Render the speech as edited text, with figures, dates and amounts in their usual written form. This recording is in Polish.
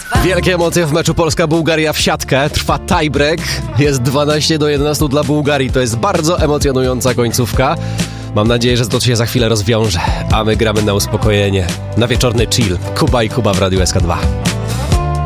Wielkie emocje w meczu Polska-Bułgaria w siatkę. Trwa tiebreak. Jest 12-11 dla Bułgarii. To jest bardzo emocjonująca końcówka. Mam nadzieję, że to się za chwilę rozwiąże. A my gramy na uspokojenie. Na wieczorny chill. Kuba i Kuba w Radiu SK2.